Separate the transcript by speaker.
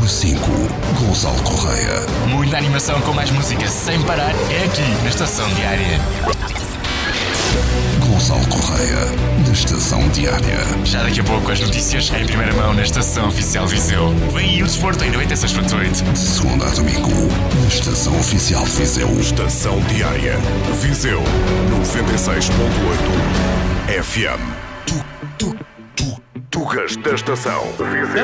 Speaker 1: 5, Gonçalo Correia.
Speaker 2: Muita animação com mais música sem parar é aqui na Estação Diária.
Speaker 1: Gonçalo Correia, da Estação Diária.
Speaker 2: Já daqui a pouco as notícias em primeira mão na Estação Oficial Viseu. Vem aí o desporto em 96.8.
Speaker 1: De segunda a domingo, na Estação Oficial de Viseu.
Speaker 3: Estação Diária. Viseu 96.8 FM. Tugas da Estação. Viseu.